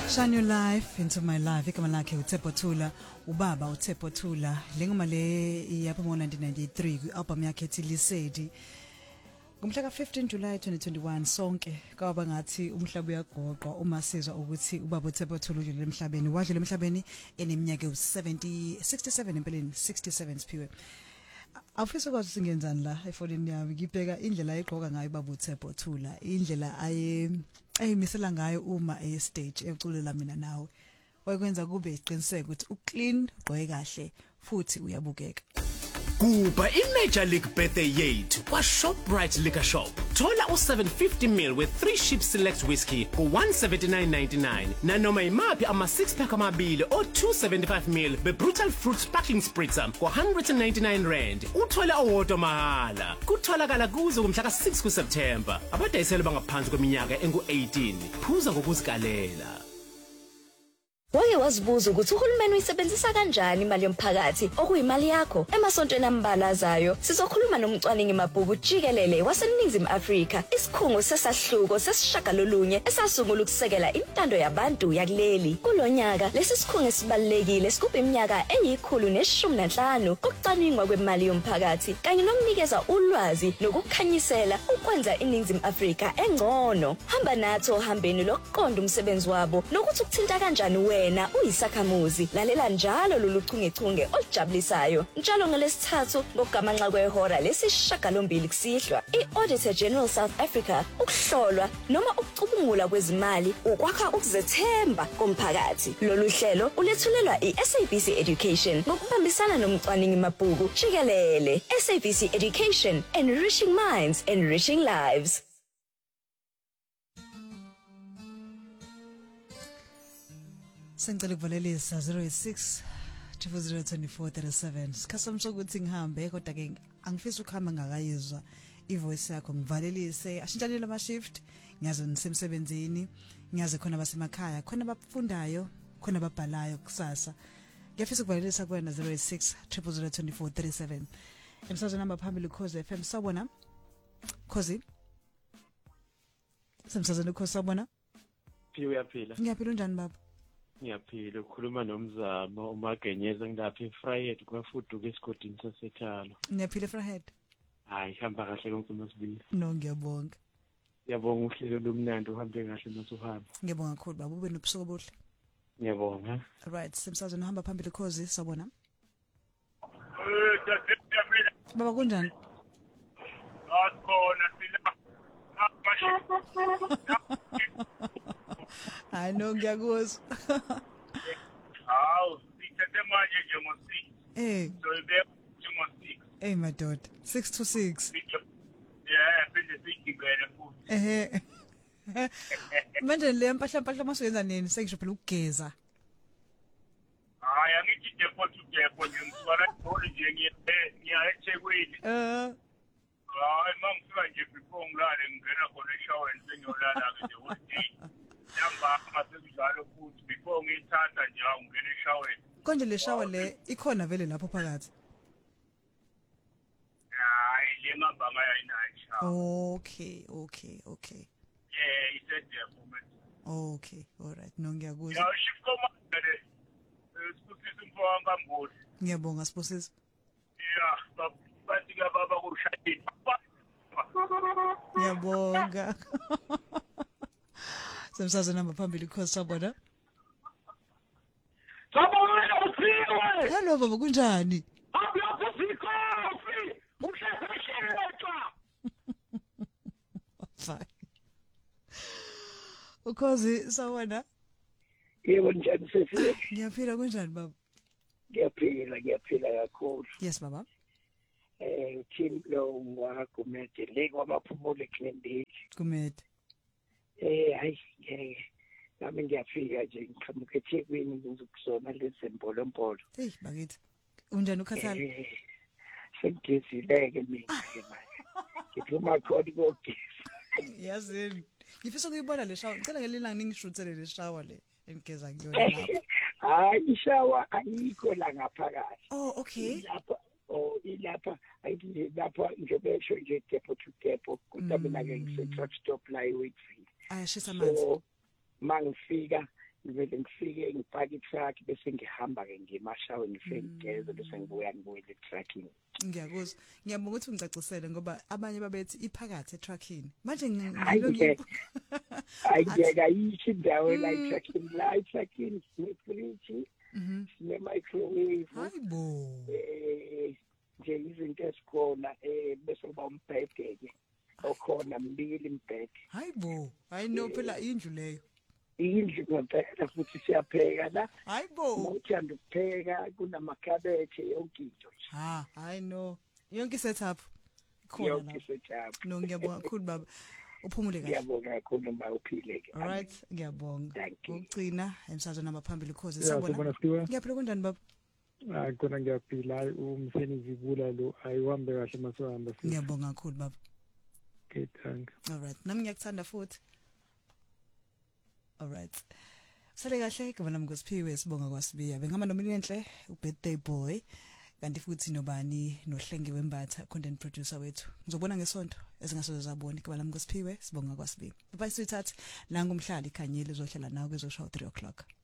Shine your life into my life. Igama lakhe uThepho Thula, ubaba uThepho Thula. Le ngoma le yapha ngo1993 kwi-album yakhe ethi Lisedi. Ngomhla ka15 July 2021 sonke kwaba ngathi umhlaba uyagoqwa uma sizwa ukuthi ubaba uThepho Thula udlule emhlabeni. Wadlula emhlabeni eneminyaka u67 empeleni 67 siphiwe. Awufisa ukuthi singenzani la efonini yami ngibheka indlela ayigqoka ngayo ubaba uThepho Thula, indlela ayimisela ngayo uma stage eculela mina nawe. Wayekwenza kube iqiniseko ukuthi uclean, ugqoke kahle futhi uyabukeka. Kuba i-Major League Birthday yethu kwa-Shoprite Liquor Shop. Thola u-750ml with 3 Sheep Select Whiskey ku-179.99 nanoma imaphi ama-6-pack amabili o-275ml be-Brutal Fruit Sparkling Spritzer ku-199 rand. Uthola owodwa mahala. Kutholakala kuze kumhla ka-6 kuSeptember. Abadayiseli bangaphansi kweminyaka engu-18. Phuza ngokuzikalela. Wake wazibuza ukuthi uhulumeni uyisebenzisa kanjani imali yomphakathi okuyimali yakho emasontweni ambalazayo. Sizokhuluma nomcwaningi mabhuku jikelele waseNingizimu Afrika, isikhungo sesahluko sesishagalolunye esasungula ukusekela intando yabantu yakuleli. Kulonyaka lesi sikhungo esibalekile sikupha iminyaka eyi115 kokucwaningwa kwemali yomphakathi kanye nokunikeza ulwazi nokukhanyisela ukwenza iNingizimu Afrika engcono. Hamba nathi ohambeni lokuqonda umsebenzi wabo nokuthi ukuthinta kanjani wena uyisakhamuzi. Lalela njalo lolu chungechunge olujabulisayo njalo ngelesithathu ngokugamanxa kwehora lesishagalombili kusihlwa. I-Auditor General South Africa, ukuhlolwa noma ukucubungula kwezimali, ukwakha ukuzethemba komphakathi. Lolu hlelo ulethulelwa i-SABC Education ngokubambisana nomcwaningi mabhuku jikelele. SABC Education, enriching minds, enriching lives. Sengicela ukuvalelisa 06 02437. Sikhathi sokuthi ngihambe kodwa ke angifisa ukuhamba ngakayizwa ivoice yakho. Ngivalelise ashintshanele ama shift. Ngiyazi nisemsebenzini, ngiyazi khona basemakhaya, khona abafundayo, khona ababhalayo kusasa. Ngiyafisa ukuvalelisa kuwena 06 02437. Emsazweni namba phambili Khosi FM. Sawubona Khosi. Semsazweni Khosi sawubona. Uyaphila. Ngiyaphila unjani baba? Ngiyaphila, ukhuluma noMzamo uMagenyeza ngilapha eFryhead kwafuduka esigodini saseThalo. Ngiyaphila eFryhead. Hayi, hamba kahle konke masibili. No, ngiyabonga. Ngiyabonga uhlelo lomnandi uhambe kahle masuhamba. Ngiyabonga kakhulu baba, ube nobusuku obuhle. Ngiyabonga. Right, semsazweni hamba phambili Khosi sawubona. Baba kunjani? Asikhona sila. I know ngiyakuzwa. Hawu, sithethe manje nje ngo6. So ibe ngo6. Madoda. 6 to 6. Yeah, phinde sigibele futhi. Manje le mpahla masuyenza nini? Sengisho phela ukugeza. Hayi, angithi depo nje ngizwala ibholi nje ngiya eThekwini. Hayi, mangifika nje before ngilale ngena khona eshoweni sengiyolala ke nje whole namba amasezalo futhi before ngithatha nje ngena eshoweni. Konje le shower le ikhona vele lapho phakathi. Hayi, le mabanga ayinayo shower. Okay. Yeah, he said there for me. Okay, all right. No ngiyakuzwa. Ya shikoma le. Sipusisa umfowanga ngamboni. Ngiyabonga sipusisa. Yeah, bathi ka baba kushayini. Ngiyabonga. Semsazweni namba phambili Khosi sawubona. Sawubona uSiwe. Hello baba kunjani? Apha uSikofi. Umhlahla. Fine. Ukhosi sawubona. Yebo njani sesi? Ngiyaphila kunjani baba? Ngiyaphila kakhulu. Yes baba. Team lo wakumete le kwamaphumulo eClendale. Kumete. Hayi nami ngiyafika nje ngiqhamuka eThekwini ngizokuzona lezembolombolo. Hey bakithi. Unjani ukhathala? Sengizileke mina ke manje. Ngiphuma khona kokugeza. Yazini. Ngifisa ukuyibona le shower. Ngicela ngelilanga ningishuthele le shower le engigeza kuyona lapha. Hayi ishower ayikho la ngaphakathi. Oh okay. Ilapha ayithi lapha ngibesho nje depo to depo kodwa mina ke ngise truck stop la eWhitfield. Ayashisa amanzi. So mangifika ngivele ngifike ngipaka i-truck bese ngihamba ke ngimashawe ngifike ngigeze bese ngibuya e-truckini. Ngiyakuzwa. Ngiyabonga ukuthi ungicacisele ngoba abanye babethi iphakathi e-truckini. Manje ayingeka yithi indawo la i-truckini, la i-truckini sine-fridge, sine-microwave. Hayibo. Nje izinto esikhona bese kuba umbhede-ke okhona mbili imbhede. Hayibo. Hayi no phela indlu leyo. Indlu ngempela futhi siyapheka la. Hayibo. Uthanda ukupheka kunamakhabethe yonke into. I know. Yonke setup. Yonke setup. No ngiyabonga kakhulu baba. Uphumule kahle. Ngiyabonga kakhulu uma uphile ke. All right, ngiyabonga. Ugcina emsazweni abaphambili cause sabona. Ngiyaphila kunjani baba? Khona ngiyaphila umseni zibula lo ayihambe kahle masihamba. Ngiyabonga kakhulu baba. Okay, thank. All right. Nami ngiyakuthanda futhi. All right. Sale kahle ke bona ngosiphiwe sibonga kwaSibiya. Bengihamba nomini enhle u-birthday boy. Kanti futhi nobani nohlenge wembatha content producer wethu. Ngizobona ngesonto ezingasoze zabona ke bami ngosiphiwe sibonga kwaSibiya. Bye sweetheart la ngomhlali khanyile uzohlala nawe kwezoshaya 3 o'clock.